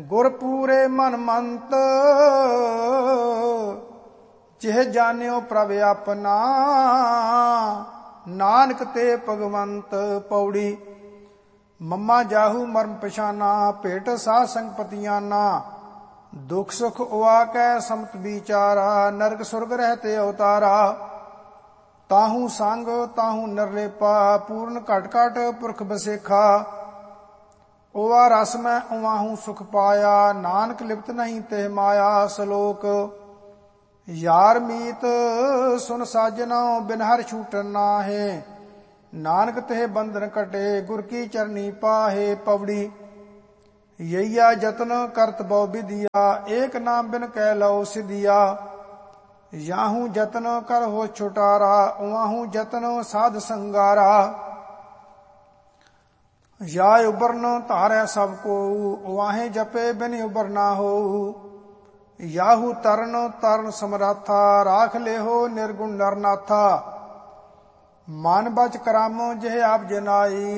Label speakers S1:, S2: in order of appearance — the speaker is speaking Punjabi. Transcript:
S1: ਗੁਰ ਪੂਰੇ ਮਨ ਮੰਤ, ਜਿਹ ਜਾਣਿਓ ਪ੍ਰਭ ਆਪਣਾ, ਨਾਨਕ ਤੇ ਭਗਵੰਤ। ਪੌੜੀ। ਮਮਾ ਜਾਹੂ ਮਰਮ ਪਛਾਨਾ, ਭੇਟ ਸਾਧ ਸੰਗ ਪਤੀਆਨਾ, ਦੁਖ ਸੁਖ ਉਆ ਕੈ ਸਮਤ ਵਿਚਾਰਾ, ਨਰਕ ਸੁਰਗ ਰਹਤੇ ਅਵਤਾਰਾ। ਤਾਹੂ ਸੰਗ ਤਾਹੂ ਨਿਰਲੇਪਾ, ਪੂਰਨ ਘਟ ਘਟ ਪੁਰਖ ਬਸੇਖਾ। ਉਆ ਰਸ ਮੈਂ ਉਵਾਹੂ ਸੁਖ ਪਾਇਆ, ਨਾਨਕ ਲਿਪਤ ਨਹੀਂ ਤੇ ਮਾਇਆ। ਸ਼ਲੋਕ। ਯਾਰ ਮੀਤ ਸੁਨ ਸਾਜਨੋ, ਬਿਨ ਹਰਿ ਛੂਟਨ ਨਾਹੇ, ਨਾਨਕ ਤੇ ਬੰਧਨ ਕਟੇ, ਗੁਰ ਕੀ ਚਰਨੀ ਪਾਹੇ। ਪਵੜੀ। ਯਈਆ ਜਤਨ ਕਰਤ ਬਹੁ ਵਿਦਿਆ, ਏਕ ਨਾਮ ਬਿਨ ਕਹਿ ਲਓ ਸਿਧਿਆ। ਯਾਹੂ ਜਤਨ ਕਰ ਹੋ ਛੁਟਾਰਾ, ਉਵਾਹੂ ਜਤਨ ਸਾਧ ਸੰਗਾਰਾ। ਯਾ ਉਬਰਨ ਧਾਰੈ ਸਭ ਕੋਊ, ਉਵਾਹੇ ਜਪੇ ਬਿਨ ਉਬਰ ਨਾ ਹੋਊ। ਯਾਹੂ ਤਰਨ ਤਰਨ ਸਮਰਾਥਾ, ਰਾਖ ਲਿਹੋ ਨਿਰਗੁਣ ਨਰਨਾਥਾ। ਮਨ ਬਚ ਕਰਮ ਜਿਹ ਆਪ ਜਨਾਈ,